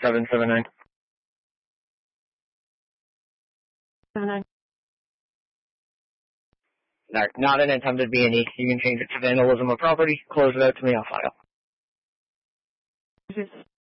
779. 79. Not an intended B&E. You can change it to vandalism of property. Close it out to me. I'll file.